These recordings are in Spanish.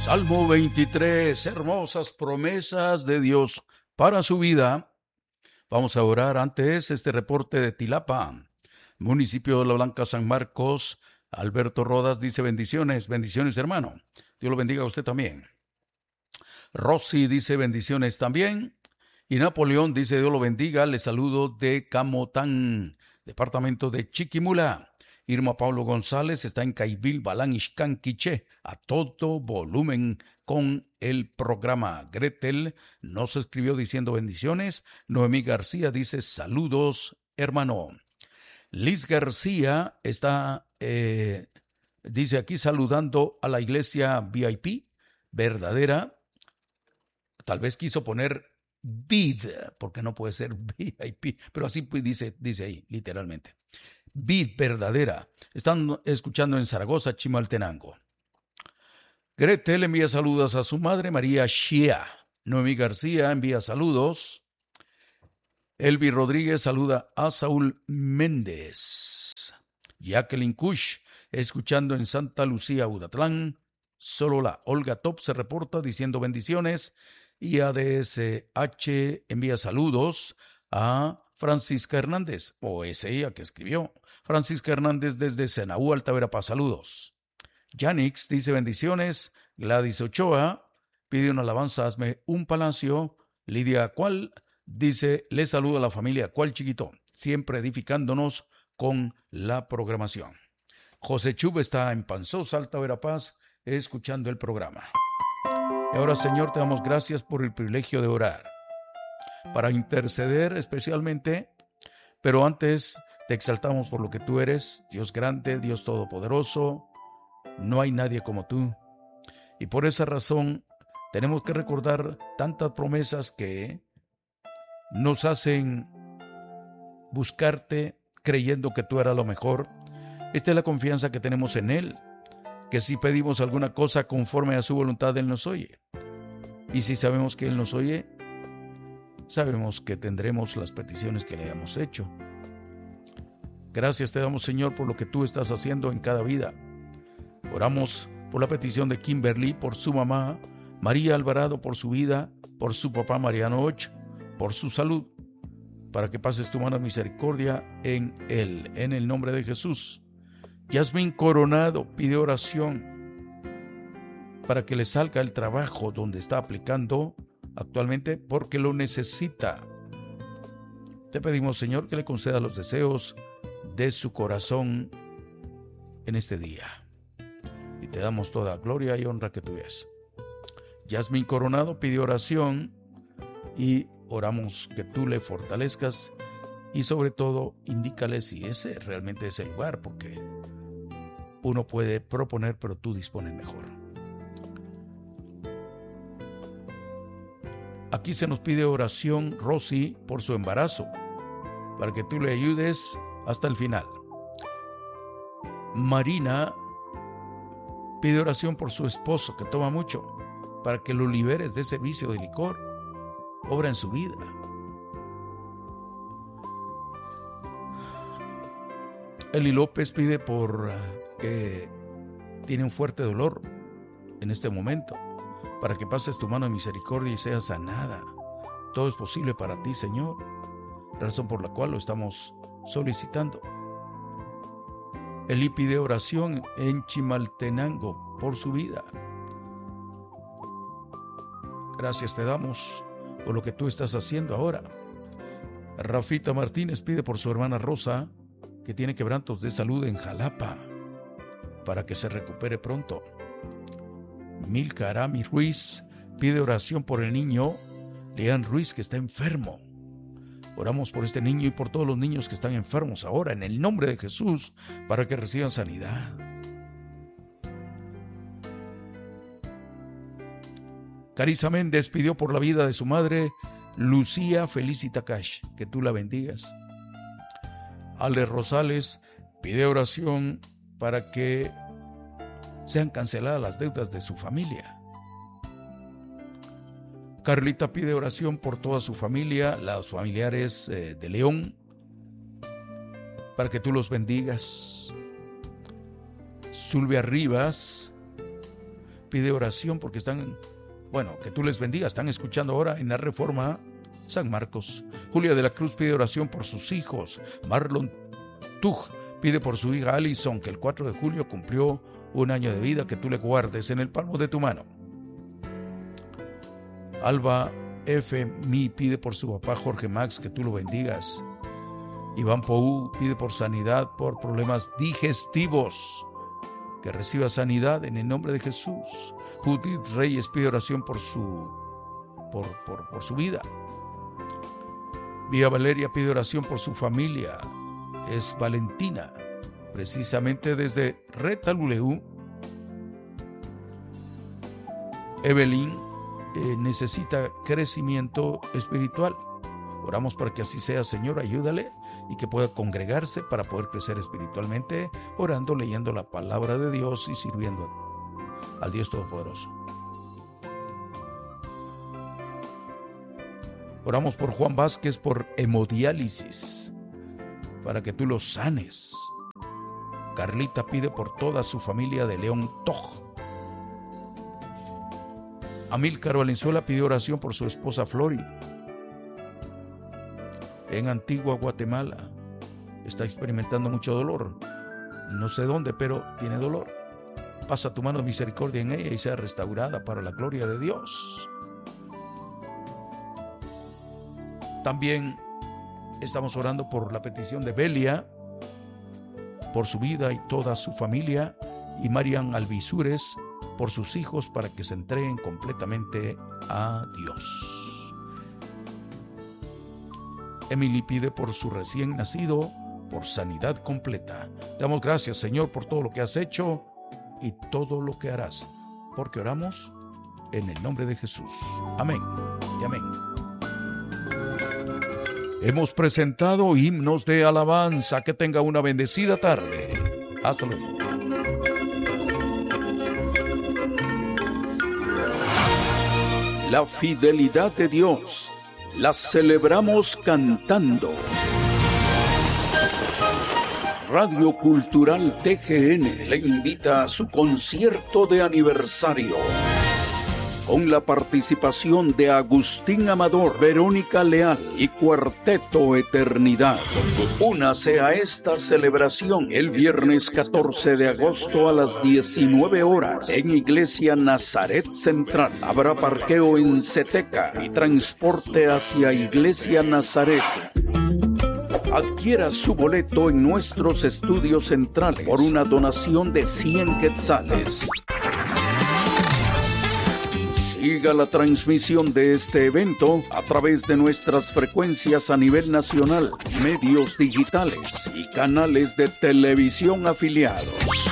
Salmo 23, hermosas promesas de Dios para su vida. Vamos a orar antes este reporte de Tilapa, municipio de La Blanca, San Marcos. Alberto Rodas dice bendiciones, bendiciones hermano. Dios lo bendiga a usted también. Rosy dice bendiciones también. Y Napoleón dice Dios lo bendiga, le saludo de Camotán, departamento de Chiquimula. Irma Pablo González está en Caibil, Balán, Ixcán, Quiché, a todo volumen con el programa. Gretel nos escribió diciendo bendiciones. Noemí García dice saludos, hermano. Liz García está, dice aquí saludando a la iglesia VIP, verdadera. Tal vez quiso poner vid, porque no puede ser VIP, pero así dice ahí, literalmente. Vid verdadera. Están escuchando en Zaragoza, Chimaltenango. Gretel envía saludos a su madre, María Shia. Noemí García envía saludos. Elvi Rodríguez saluda a Saúl Méndez. Jacqueline Kush, escuchando en Santa Lucía, Udatlán. Solola. Olga Top se reporta diciendo bendiciones. Y ADSH envía saludos a Francisca Hernández, o es ella que escribió. Francisca Hernández desde Senaú, Altaverapaz, saludos. Yanix dice bendiciones. Gladys Ochoa pide una alabanza, hazme un palacio. Lidia Cual dice, le saludo a la familia Cual Chiquito, siempre edificándonos con la programación. José Chub está en Panzosa, Altaverapaz, escuchando el programa. Y ahora, Señor, te damos gracias por el privilegio de orar, para interceder especialmente, pero antes te exaltamos por lo que tú eres, Dios grande, Dios todopoderoso. No hay nadie como tú. Y por esa razón tenemos que recordar tantas promesas que nos hacen buscarte creyendo que tú eras lo mejor. Esta es la confianza que tenemos en Él, que si pedimos alguna cosa conforme a su voluntad, Él nos oye. Y si sabemos que Él nos oye, sabemos que tendremos las peticiones que le hayamos hecho. Gracias te damos, Señor, por lo que tú estás haciendo en cada vida. Oramos por la petición de Kimberly, por su mamá, María Alvarado, por su vida, por su papá Mariano Och, por su salud, para que pases tu mano de misericordia en él, en el nombre de Jesús. Yasmín Coronado pide oración para que le salga el trabajo donde está aplicando actualmente, porque lo necesita. Te pedimos, Señor, que le conceda los deseos de su corazón en este día. Y te damos toda gloria y honra que tú es. Yasmín Coronado pide oración y oramos que tú le fortalezcas y sobre todo indícale si ese realmente es el lugar, porque uno puede proponer, pero tú dispones mejor. Aquí se nos pide oración, Rosy, por su embarazo, para que tú le ayudes hasta el final. Marina pide oración por su esposo, que toma mucho, para que lo liberes de ese vicio de licor. Obra en su vida. Eli López pide por que tiene un fuerte dolor en este momento, para que pases tu mano de misericordia y sea sanada. Todo es posible para ti, Señor, razón por la cual lo estamos solicitando. Eli pide oración en Chimaltenango por su vida. Gracias te damos por lo que tú estás haciendo ahora. Rafita Martínez pide por su hermana Rosa, que tiene quebrantos de salud en Jalapa, para que se recupere pronto. Milka Arami Ruiz pide oración por el niño Leán Ruiz, que está enfermo. Oramos por este niño y por todos los niños que están enfermos ahora, en el nombre de Jesús, para que reciban sanidad. Carissa Méndez pidió por la vida de su madre, Lucía Felicita Cash, que tú la bendigas. Ale Rosales pide oración para que sean canceladas las deudas de su familia. Carlita pide oración por toda su familia, los familiares de León, para que tú los bendigas. Zulvia Rivas pide oración porque que tú les bendigas, están escuchando ahora en la Reforma San Marcos. Julia de la Cruz pide oración por sus hijos. Marlon Tug pide por su hija Alison, que el 4 de julio cumplió 1 año de vida, que tú le guardes en el palmo de tu mano. Alba F. Mi pide por su papá Jorge Max, que tú lo bendigas. Iván Pou pide por sanidad por problemas digestivos, que reciba sanidad en el nombre de Jesús. Judith Reyes pide oración por su vida. Vía Valeria pide oración por su familia. Es Valentina, precisamente desde Retaluleu. Evelyn necesita crecimiento espiritual. Oramos para que así sea, Señor, ayúdale y que pueda congregarse para poder crecer espiritualmente, orando, leyendo la palabra de Dios y sirviendo al Dios Todopoderoso. Oramos por Juan Vázquez por hemodiálisis, para que tú lo sanes. Carlita pide por toda su familia de León Toj. Amílcar Valenzuela pide oración por su esposa Flori. En Antigua Guatemala está experimentando mucho dolor. No sé dónde, pero tiene dolor. Pasa tu mano de misericordia en ella y sea restaurada para la gloria de Dios. También estamos orando por la petición de Belia, por su vida y toda su familia, y Marian Alvisures por sus hijos para que se entreguen completamente a Dios. Emily pide por su recién nacido, por sanidad completa. Te damos gracias, Señor, por todo lo que has hecho y todo lo que harás, porque oramos en el nombre de Jesús. Amén y amén. Hemos presentado himnos de alabanza. Que tenga una bendecida tarde. Hasta luego. La fidelidad de Dios la celebramos cantando. Radio Cultural TGN le invita a su concierto de aniversario, con la participación de Agustín Amador, Verónica Leal y Cuarteto Eternidad. Únase a esta celebración el viernes 14 de agosto a las 19 horas en Iglesia Nazaret Central. Habrá parqueo en Ceteca y transporte hacia Iglesia Nazaret. Adquiera su boleto en nuestros estudios centrales por una donación de 100 quetzales. Siga la transmisión de este evento a través de nuestras frecuencias a nivel nacional, medios digitales y canales de televisión afiliados.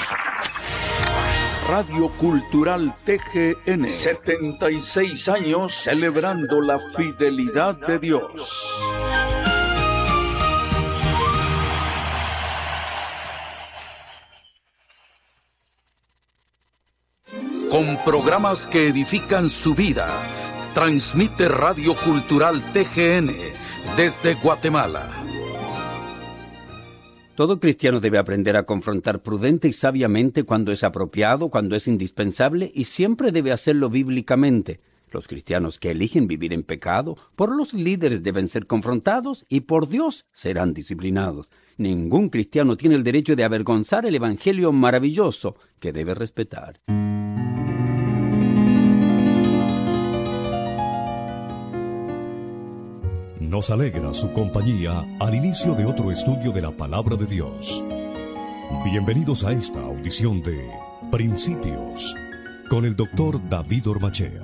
Radio Cultural TGN, 76 años celebrando la fidelidad de Dios. Con programas que edifican su vida, transmite Radio Cultural TGN desde Guatemala. Todo cristiano debe aprender a confrontar prudente y sabiamente cuando es apropiado, cuando es indispensable, y siempre debe hacerlo bíblicamente. Los cristianos que eligen vivir en pecado, por los líderes deben ser confrontados y por Dios serán disciplinados. Ningún cristiano tiene el derecho de avergonzar el evangelio maravilloso que debe respetar. Nos alegra su compañía al inicio de otro estudio de la Palabra de Dios. Bienvenidos a esta audición de Principios con el Dr. David Ormachea.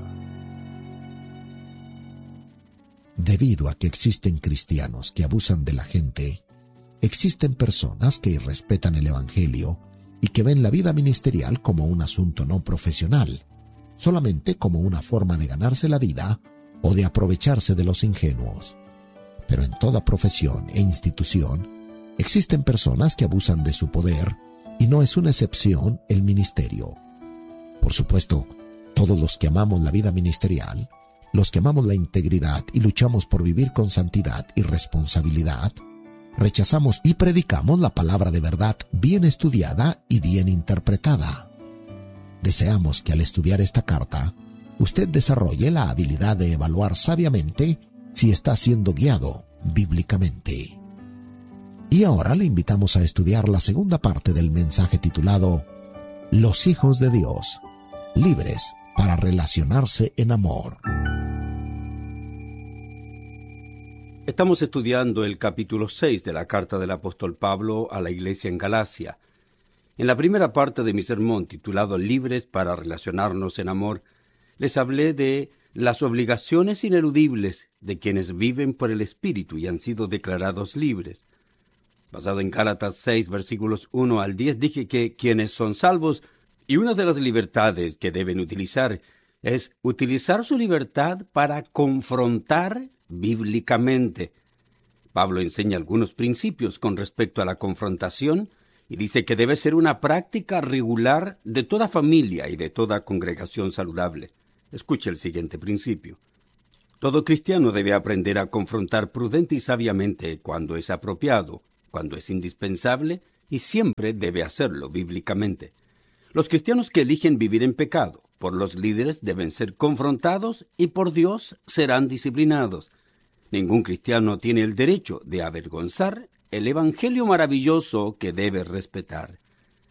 Debido a que existen cristianos que abusan de la gente, existen personas que irrespetan el Evangelio y que ven la vida ministerial como un asunto no profesional, solamente como una forma de ganarse la vida o de aprovecharse de los ingenuos. Pero en toda profesión e institución existen personas que abusan de su poder y no es una excepción el ministerio. Por supuesto, todos los que amamos la vida ministerial, los que amamos la integridad y luchamos por vivir con santidad y responsabilidad, rechazamos y predicamos la palabra de verdad bien estudiada y bien interpretada. Deseamos que al estudiar esta carta, usted desarrolle la habilidad de evaluar sabiamente si está siendo guiado bíblicamente. Y ahora le invitamos a estudiar la segunda parte del mensaje titulado Los hijos de Dios, libres para relacionarse en amor. Estamos estudiando el capítulo 6 de la carta del apóstol Pablo a la iglesia en Galacia. En la primera parte de mi sermón, titulado Libres para relacionarnos en amor, les hablé de las obligaciones ineludibles de quienes viven por el Espíritu y han sido declarados libres. Basado en Gálatas 6, versículos 1 al 10, dije que quienes son salvos, y una de las libertades que deben utilizar es utilizar su libertad para confrontar bíblicamente. Pablo enseña algunos principios con respecto a la confrontación y dice que debe ser una práctica regular de toda familia y de toda congregación saludable. Escuche el siguiente principio. Todo cristiano debe aprender a confrontar prudente y sabiamente cuando es apropiado, cuando es indispensable, y siempre debe hacerlo bíblicamente. Los cristianos que eligen vivir en pecado por los líderes deben ser confrontados y por Dios serán disciplinados. Ningún cristiano tiene el derecho de avergonzar el evangelio maravilloso que debe respetar.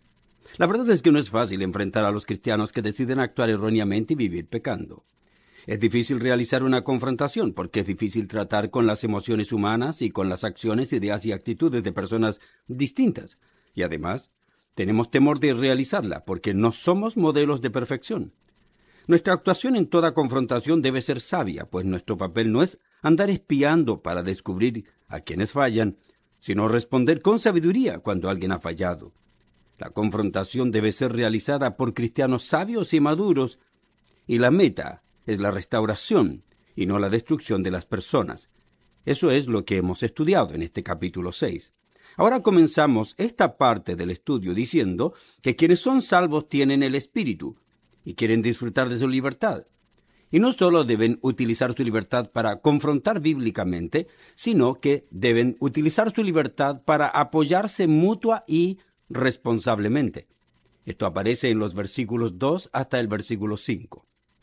La verdad es que no es fácil enfrentar a los cristianos que deciden actuar erróneamente y vivir pecando. Es difícil realizar una confrontación porque es difícil tratar con las emociones humanas y con las acciones, ideas y actitudes de personas distintas. Y además, tenemos temor de realizarla porque no somos modelos de perfección. Nuestra actuación en toda confrontación debe ser sabia, pues nuestro papel no es andar espiando para descubrir a quienes fallan, sino responder con sabiduría cuando alguien ha fallado. La confrontación debe ser realizada por cristianos sabios y maduros, y la meta es la restauración y no la destrucción de las personas. Eso es lo que hemos estudiado en este capítulo 6. Ahora comenzamos esta parte del estudio diciendo que quienes son salvos tienen el Espíritu y quieren disfrutar de su libertad. Y no solo deben utilizar su libertad para confrontar bíblicamente, sino que deben utilizar su libertad para apoyarse mutua y responsablemente. Esto aparece en los versículos 2 hasta el versículo 5.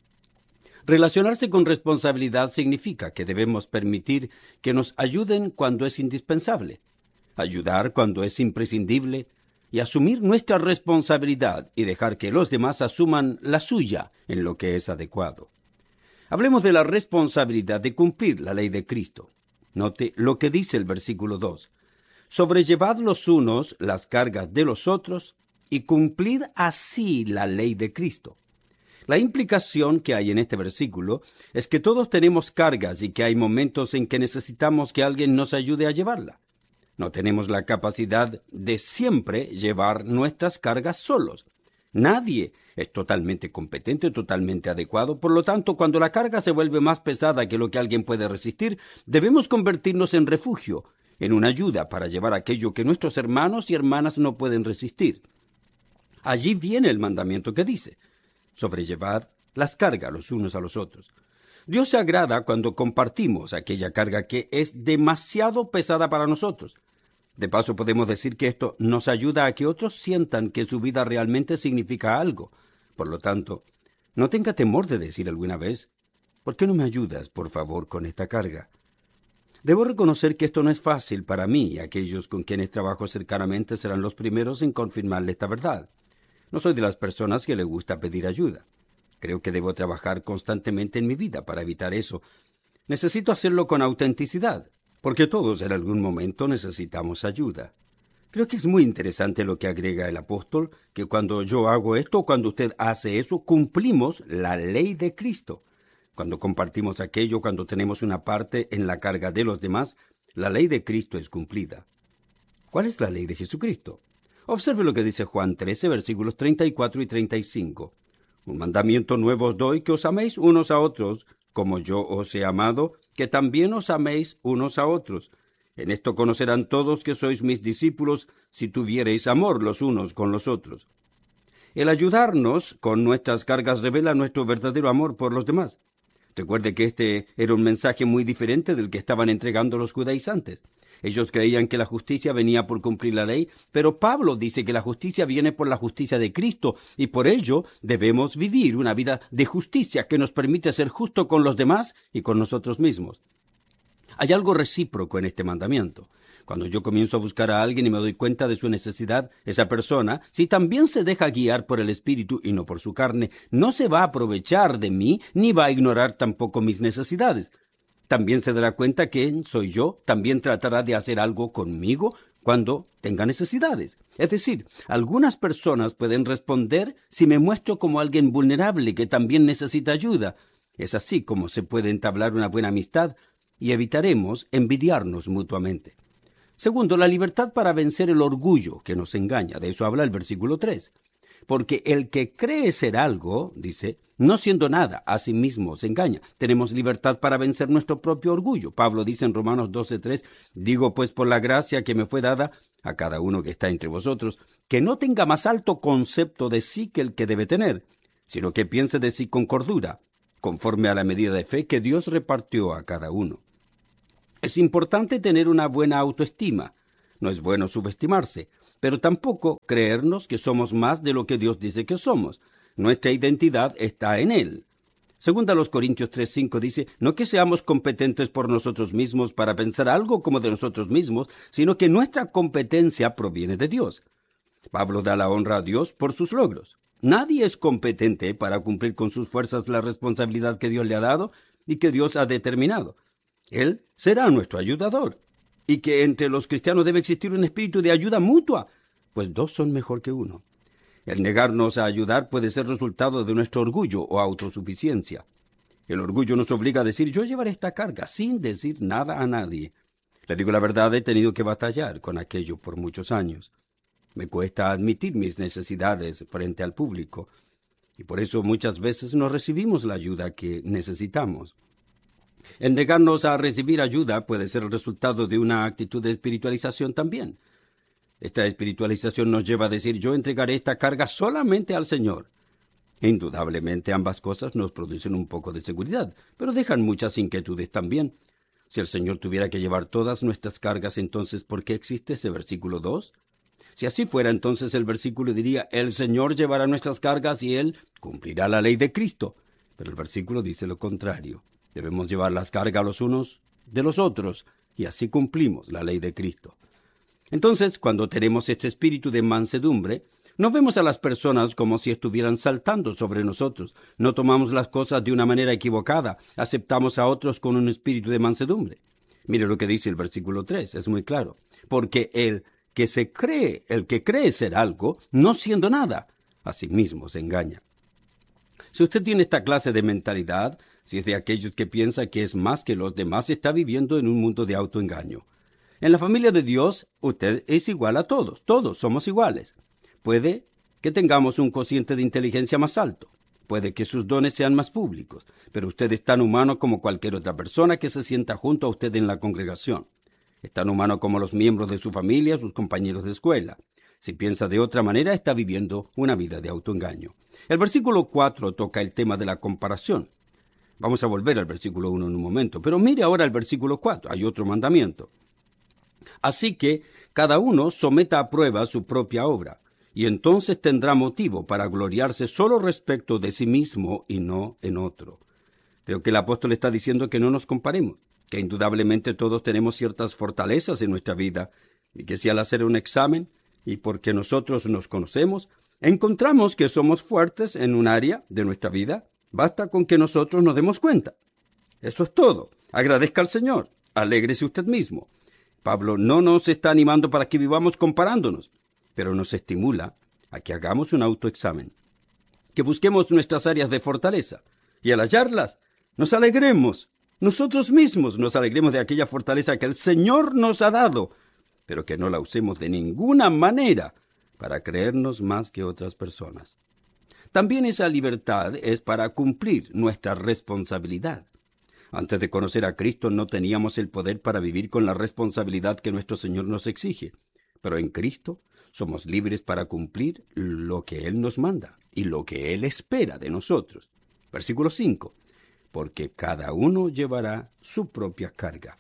Relacionarse con responsabilidad significa que debemos permitir que nos ayuden cuando es indispensable, ayudar cuando es imprescindible y asumir nuestra responsabilidad y dejar que los demás asuman la suya en lo que es adecuado. Hablemos de la responsabilidad de cumplir la ley de Cristo. Note lo que dice el versículo 2. Sobrellevad los unos las cargas de los otros y cumplid así la ley de Cristo. La implicación que hay en este versículo es que todos tenemos cargas y que hay momentos en que necesitamos que alguien nos ayude a llevarla. No tenemos la capacidad de siempre llevar nuestras cargas solos. Nadie es totalmente competente, totalmente adecuado. Por lo tanto, cuando la carga se vuelve más pesada que lo que alguien puede resistir, debemos convertirnos en refugio, en una ayuda para llevar aquello que nuestros hermanos y hermanas no pueden resistir. Allí viene el mandamiento que dice: sobrellevad las cargas los unos a los otros. Dios se agrada cuando compartimos aquella carga que es demasiado pesada para nosotros. De paso, podemos decir que esto nos ayuda a que otros sientan que su vida realmente significa algo. Por lo tanto, no tenga temor de decir alguna vez: ¿por qué no me ayudas, por favor, con esta carga? Debo reconocer que esto no es fácil para mí, y aquellos con quienes trabajo cercanamente serán los primeros en confirmarle esta verdad. No soy de las personas que le gusta pedir ayuda. Creo que debo trabajar constantemente en mi vida para evitar eso. Necesito hacerlo con autenticidad, porque todos en algún momento necesitamos ayuda. Creo que es muy interesante lo que agrega el apóstol, que cuando yo hago esto, cuando usted hace eso, cumplimos la ley de Cristo. Cuando compartimos aquello, cuando tenemos una parte en la carga de los demás, la ley de Cristo es cumplida. ¿Cuál es la ley de Jesucristo? Observe lo que dice Juan 13, versículos 34 y 35. Un mandamiento nuevo os doy, que os améis unos a otros, como yo os he amado, que también os améis unos a otros. En esto conocerán todos que sois mis discípulos, si tuviereis amor los unos con los otros. El ayudarnos con nuestras cargas revela nuestro verdadero amor por los demás. Recuerde que este era un mensaje muy diferente del que estaban entregando los judaizantes. Ellos creían que la justicia venía por cumplir la ley, pero Pablo dice que la justicia viene por la justicia de Cristo, y por ello debemos vivir una vida de justicia que nos permite ser justos con los demás y con nosotros mismos. Hay algo recíproco en este mandamiento. Cuando yo comienzo a buscar a alguien y me doy cuenta de su necesidad, esa persona, si también se deja guiar por el Espíritu y no por su carne, no se va a aprovechar de mí ni va a ignorar tampoco mis necesidades. También se dará cuenta que soy yo, también tratará de hacer algo conmigo cuando tenga necesidades. Es decir, algunas personas pueden responder si me muestro como alguien vulnerable que también necesita ayuda. Es así como se puede entablar una buena amistad y evitaremos envidiarnos mutuamente. Segundo, la libertad para vencer el orgullo que nos engaña. De eso habla el versículo 3. Porque el que cree ser algo, dice, no siendo nada, a sí mismo se engaña. Tenemos libertad para vencer nuestro propio orgullo. Pablo dice en Romanos 12:3, digo pues por la gracia que me fue dada a cada uno que está entre vosotros, que no tenga más alto concepto de sí que el que debe tener, sino que piense de sí con cordura, conforme a la medida de fe que Dios repartió a cada uno. Es importante tener una buena autoestima. No es bueno subestimarse, pero tampoco creernos que somos más de lo que Dios dice que somos. Nuestra identidad está en Él. Segunda a los Corintios 3:5 dice, no que seamos competentes por nosotros mismos para pensar algo como de nosotros mismos, sino que nuestra competencia proviene de Dios. Pablo da la honra a Dios por sus logros. Nadie es competente para cumplir con sus fuerzas la responsabilidad que Dios le ha dado y que Dios ha determinado. Él será nuestro ayudador. Y que entre los cristianos debe existir un espíritu de ayuda mutua, pues dos son mejor que uno. El negarnos a ayudar puede ser resultado de nuestro orgullo o autosuficiencia. El orgullo nos obliga a decir, yo llevaré esta carga, sin decir nada a nadie. Le digo la verdad, he tenido que batallar con aquello por muchos años. Me cuesta admitir mis necesidades frente al público, y por eso muchas veces no recibimos la ayuda que necesitamos. El negarnos a recibir ayuda puede ser el resultado de una actitud de espiritualización también. Esta espiritualización nos lleva a decir, yo entregaré esta carga solamente al Señor. Indudablemente ambas cosas nos producen un poco de seguridad, pero dejan muchas inquietudes también. Si el Señor tuviera que llevar todas nuestras cargas, entonces, ¿por qué existe ese versículo 2? Si así fuera, entonces el versículo diría, el Señor llevará nuestras cargas y Él cumplirá la ley de Cristo. Pero el versículo dice lo contrario. Debemos llevar las cargas los unos de los otros, y así cumplimos la ley de Cristo. Entonces, cuando tenemos este espíritu de mansedumbre, no vemos a las personas como si estuvieran saltando sobre nosotros. No tomamos las cosas de una manera equivocada. Aceptamos a otros con un espíritu de mansedumbre. Mire lo que dice el versículo 3, es muy claro. Porque el que cree ser algo, no siendo nada, a sí mismo se engaña. Si usted tiene esta clase de mentalidad, si es de aquellos que piensa que es más que los demás, está viviendo en un mundo de autoengaño. En la familia de Dios, usted es igual a todos somos iguales. Puede que tengamos un cociente de inteligencia más alto, puede que sus dones sean más públicos, pero usted es tan humano como cualquier otra persona que se sienta junto a usted en la congregación. Es tan humano como los miembros de su familia, sus compañeros de escuela. Si piensa de otra manera, está viviendo una vida de autoengaño. El versículo 4 toca el tema de la comparación. Vamos a volver al versículo 1 en un momento, pero mire ahora el versículo 4, hay otro mandamiento. Así que cada uno someta a prueba su propia obra, y entonces tendrá motivo para gloriarse solo respecto de sí mismo y no en otro. Creo que el apóstol está diciendo que no nos comparemos, que indudablemente todos tenemos ciertas fortalezas en nuestra vida, y que si al hacer un examen, y porque nosotros nos conocemos, encontramos que somos fuertes en un área de nuestra vida, basta con que nosotros nos demos cuenta. Eso es todo. Agradezca al Señor. Alégrese usted mismo. Pablo no nos está animando para que vivamos comparándonos, pero nos estimula a que hagamos un autoexamen, que busquemos nuestras áreas de fortaleza, y al hallarlas, nos alegremos. Nosotros mismos nos alegremos de aquella fortaleza que el Señor nos ha dado, pero que no la usemos de ninguna manera para creernos más que otras personas. También esa libertad es para cumplir nuestra responsabilidad. Antes de conocer a Cristo no teníamos el poder para vivir con la responsabilidad que nuestro Señor nos exige, pero en Cristo somos libres para cumplir lo que Él nos manda y lo que Él espera de nosotros. Versículo 5. Porque cada uno llevará su propia carga.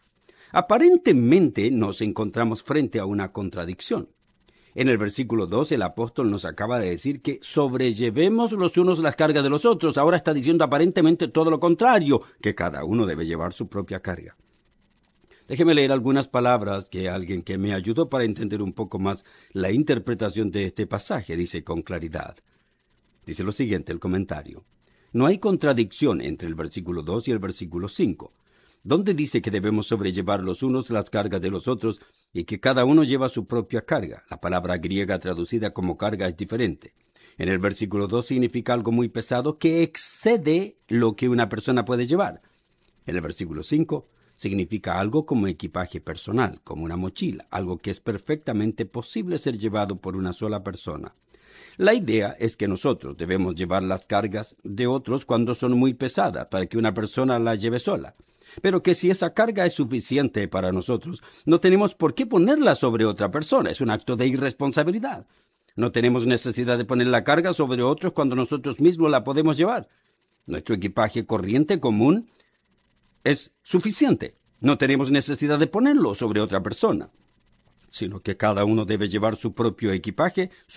Aparentemente nos encontramos frente a una contradicción. En el versículo 2 el apóstol nos acaba de decir que sobrellevemos los unos las cargas de los otros. Ahora está diciendo aparentemente todo lo contrario, que cada uno debe llevar su propia carga. Déjeme leer algunas palabras que alguien que me ayudó para entender un poco más la interpretación de este pasaje dice con claridad. Dice lo siguiente el comentario. No hay contradicción entre el versículo 2 y el versículo 5. ¿Dónde dice que debemos sobrellevar los unos las cargas de los otros y que cada uno lleva su propia carga? La palabra griega traducida como carga es diferente. En el versículo 2 significa algo muy pesado que excede lo que una persona puede llevar. En el versículo 5 significa algo como equipaje personal, como una mochila, algo que es perfectamente posible ser llevado por una sola persona. La idea es que nosotros debemos llevar las cargas de otros cuando son muy pesadas para que una persona las lleve sola. Pero que si esa carga es suficiente para nosotros, no tenemos por qué ponerla sobre otra persona. Es un acto de irresponsabilidad. No tenemos necesidad de poner la carga sobre otros cuando nosotros mismos la podemos llevar. Nuestro equipaje corriente común es suficiente. No tenemos necesidad de ponerlo sobre otra persona, sino que cada uno debe llevar su propio equipaje,